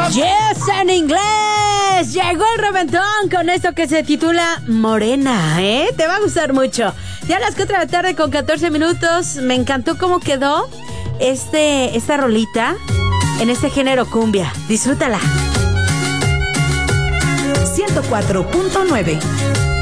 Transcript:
Yes, en inglés. Llegó el reventón con esto que se titula Morena, ¿eh? Te va a gustar mucho. Ya a las 4 de la tarde con 14 minutos. Me encantó cómo quedó esta rolita en este género cumbia. Disfrútala. 104.9